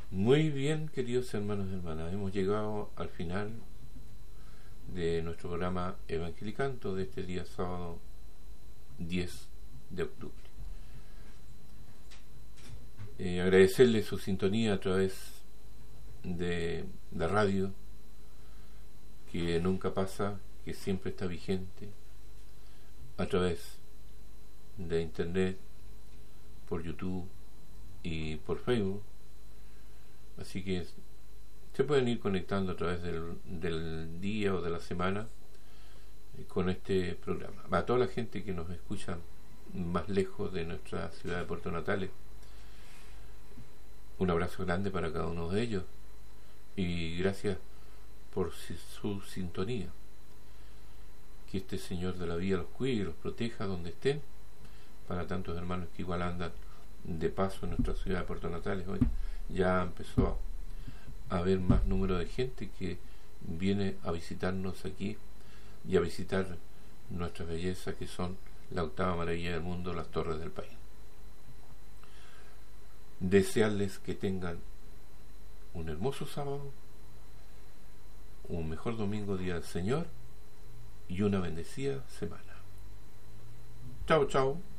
Muy bien, queridos hermanos y hermanas, hemos llegado al final de nuestro programa Evangelicanto de este día sábado 10 de octubre. Agradecerles su sintonía a través de la radio, que nunca pasa, que siempre está vigente, a través de internet, por YouTube y por Facebook. Así que se pueden ir conectando a través del día o de la semana con este programa. A toda la gente que nos escucha más lejos de nuestra ciudad de Puerto Natales, un abrazo grande para cada uno de ellos y gracias por su sintonía. Que este Señor de la vida los cuide y los proteja donde estén. Para tantos hermanos que igual andan de paso en nuestra ciudad de Puerto Natales, hoy ya empezó a haber más número de gente que viene a visitarnos aquí y a visitar nuestras bellezas, que son la octava maravilla del mundo, las Torres del Paine. Desearles que tengan un hermoso sábado, un mejor domingo, día del Señor, y una bendecida semana. Chao, chao.